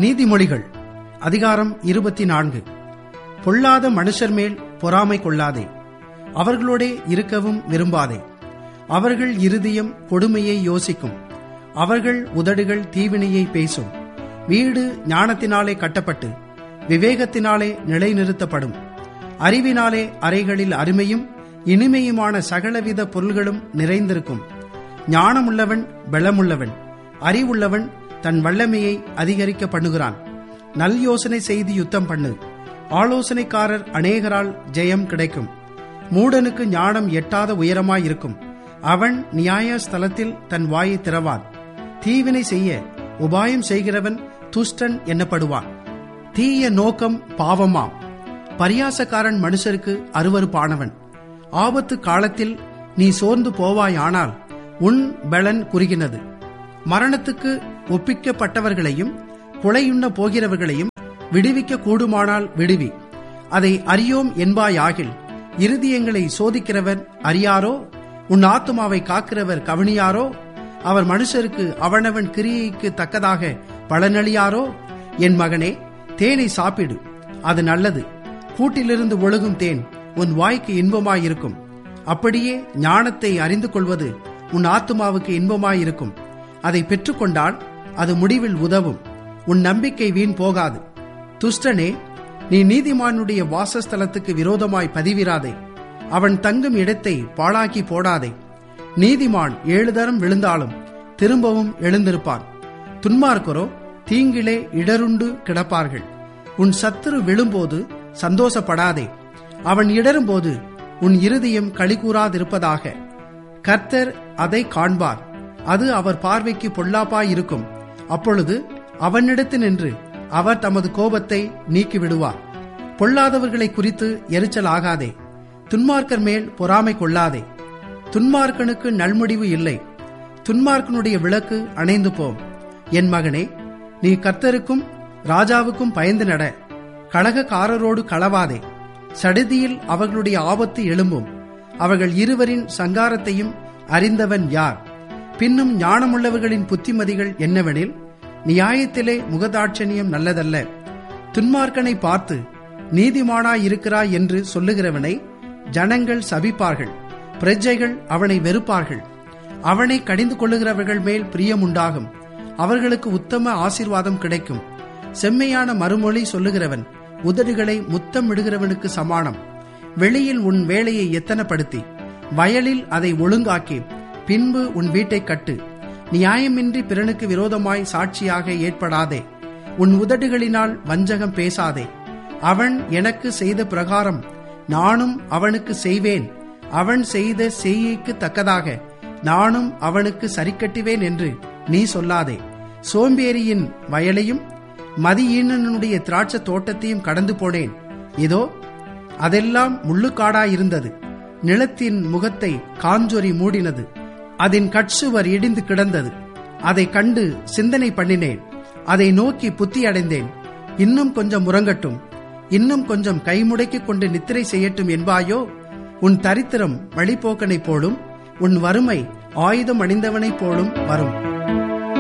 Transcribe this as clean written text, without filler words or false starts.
நீதிமொழிகள் அதிகாரம் 24. பொல்லாத மனுஷர் மேல் பொறாமை கொள்ளாதே, அவர்களோடே இருக்கவும் விரும்பாதே. அவர்கள் இருதயம் கொடுமையை யோசிக்கும், அவர்கள் உதடுகள் தீவினையை பேசும். வீடு ஞானத்தினாலே கட்டப்பட்டு விவேகத்தினாலே நிலைநிறுத்தப்படும். அறிவினாலே அறைகளில் அருமையும் இனிமையுமான சகலவித பொருள்களும் நிறைந்திருக்கும். ஞானமுள்ளவன் பலமுள்ளவன், அறிவுள்ளவன் தன் வல்லமையை அதிகரிக்க பண்ணுகிறான். நல் யோசனை செய்து யுத்தம் பண்ணு, ஆலோசனைக்காரர் அநேகரால் ஜெயம் கிடைக்கும். மூடனுக்கு ஞானம் எட்டாத உயரமாயிருக்கும், அவன் நியாய ஸ்தலத்தில் தன் வாயை திறவான். தீவினை செய்ய உபாயம் செய்கிறவன் துஷ்டன் என்னப்படுவான். தீய நோக்கம் பாவமாம், பரியாசக்காரன் மனுஷருக்கு அருவருப்பானவன். ஆபத்து காலத்தில் நீ சோர்ந்து போவாயானால் உன் பலன் குறுகினது. மரணத்துக்கு ஒப்பிக்கப்பட்டவர்களையும் கொலையுண்ண போகிறவர்களையும் விடுவிக்க கூடுமானால் விடுவி. அதை அறியோம் என்பாயாகில் இருதயங்களை சோதிக்கிறவர் அறியாரோ? உன் ஆத்துமாவை காக்கிறவர் கவனியாரோ? அவர் மனுஷருக்கு அவனவன் கிரியைக்கு தக்கதாக பலனளியாரோ? என் மகனே, தேனை சாப்பிடு, அது நல்லது. கூட்டிலிருந்து ஒழுகும் தேன் உன் வாய்க்கு இன்பமாயிருக்கும். அப்படியே ஞானத்தை அறிந்து கொள்வது உன் ஆத்துமாவுக்கு இன்பமாயிருக்கும். அதை பெற்றுக்கொண்டால் அது முடிவில் உதவும். உன் நம்பிக்கை வீண் போகாது. துஷ்டனே, நீ நீதிமானுடைய வாசஸ்தலத்துக்கு விரோதமாய் பதிவிராதே. அவன் தங்கும் இடத்தை பாழாக்கி போடாதே. நீதிமான் 7 தரம் விழுந்தாலும் திரும்பவும் எழுந்திருப்பான். துன்மார்க்கரோ தீங்கிலே இடருண்டு கிடப்பார்கள். உன் சத்துரு விழும்போது சந்தோஷப்படாதே, அவன் இடரும்போது உன் இருதயம் களிகூறாதிருப்பதாக. கர்த்தர் அதை காண்பார், அது அவர் பார்வைக்கு பொல்லாப்பாயிருக்கும். அப்பொழுது அவனிடத்து நின்று அவர் தமது கோபத்தை நீக்கிவிடுவார். பொல்லாதவர்களை குறித்து எரிச்சல் ஆகாதே, துன்மார்க்கர் மேல் பொறாமை கொள்ளாதே. துன்மார்க்கனுக்கு நல்முடிவு இல்லை, துன்மார்க்கனுடைய விளக்கு அணைந்து போம். என் மகனே, நீ கர்த்தருக்கும் ராஜாவுக்கும் பயந்து நட. கலகக்காரரோடு களவாதே, சடுதியில் அவர்களுடைய ஆபத்து எழும்பும். அவர்கள் இருவரின் சங்காரத்தையும் அறிந்தவன் யார்? பின்னும் ஞானமுள்ளவர்களின் புத்திமதிகள் என்னவெனில், நியாயத்திலே முகதாட்சணியம் நல்லதல்ல. துன்மார்க்கனை பார்த்து நீதிமானாயிருக்கிறாய் என்று சொல்லுகிறவனை ஜனங்கள் சபிப்பார்கள், பிரஜைகள் அவனை வெறுப்பார்கள். அவனை கடிந்து கொள்ளுகிறவர்கள் மேல் பிரியமுண்டாகும், அவர்களுக்கு உத்தம ஆசீர்வாதம் கிடைக்கும். செம்மையான மறுமொழி சொல்லுகிறவன் உதடுகளை முத்தமிடுகிறவனுக்கு சமானம். வெளியில் உன் வேலையை எத்தனப்படுத்தி வயலில் அதை ஒழுங்காக்கி பின்பு உன் வீட்டை கட்டு. நியாயமின்றி பிறனுக்கு விரோதமாய் சாட்சியாக ஏற்படாதே. உன் உதடுகளினால் வஞ்சகம் பேசாதே. அவன் எனக்கு செய்த பிரகாரம் நானும் அவனுக்கு செய்வேன், அவன் செய்த செய்கைக்கு தக்கதாக நானும் அவனுக்கு சரிக்கட்டுவேன் என்று நீ சொல்லாதே. சோம்பேறியின் வயலையும் மதியீனனுடைய திராட்சை தோட்டத்தையும் கடந்து போனேன். இதோ அதெல்லாம் முள்ளுக்காடாயிருந்தது. நிலத்தின் முகத்தை காஞ்சொறி மூடினது, அதன் கட்சுவர் இடிந்து கிடந்தது. அதை கண்டு சிந்தனை பண்ணினேன், அதை நோக்கி புத்தி அடைந்தேன். இன்னும் கொஞ்சம் உறங்கட்டும், இன்னும் கொஞ்சம் கைமுடக்கிக் கொண்டு நித்திரை செய்யட்டும் என்பாயோ? உன் தரித்திரம் வழிபோக்கனைப் போலும், உன் வறுமை ஆயுதம் அணிந்தவனைப் போலும் வரும்.